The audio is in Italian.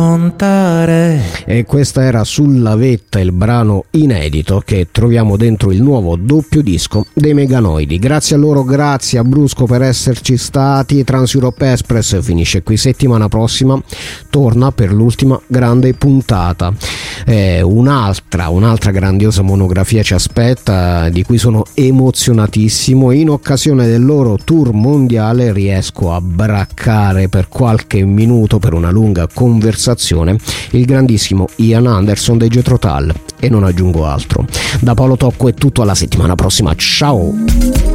E questa era Sulla vetta, il brano inedito che troviamo dentro il nuovo doppio disco dei Meganoidi. Grazie a loro, grazie a Brusco per esserci stati. Trans Europe Express finisce qui, settimana prossima torna per l'ultima grande puntata. Un'altra grandiosa monografia ci aspetta, di cui sono emozionatissimo. In occasione del loro tour mondiale riesco a braccare per qualche minuto, per una lunga conversazione, il grandissimo Ian Anderson dei Jethro Tull, e non aggiungo altro. Da Paolo Tocco è tutto, alla settimana prossima, ciao!